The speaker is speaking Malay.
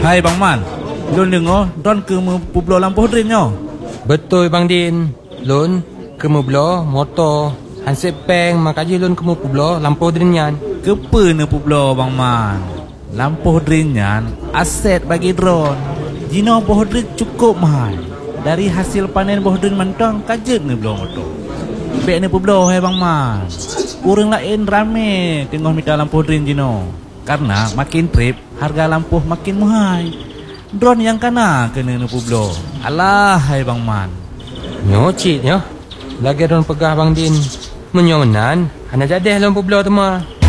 Hai Bang Man, Lun dengar Don ke Pueblo Lampu Drin nyo. Betul Bang Din. Lun ke Pueblo motor hansip peng makaji lun ke Pueblo Lampu Drin yan. Kepa ne Pueblo Bang Man. Lampu Drin yan aset bagi drone. Jino bohdrin cukup mahal. Dari hasil panen bohdrin mentang kajet ne belah motor. Bek ne Pueblo hai Bang Man. Urang lain rame tengok mita lampu drin jino. Karena makin trip harga lampu makin mahal. Drone yang kana kena ne Pueblo. Alah hai Bang Man. Nyocit nyo. Lagi don pegah Bang Din. Menyomenan, ana jadi dalam Pueblo tu mah.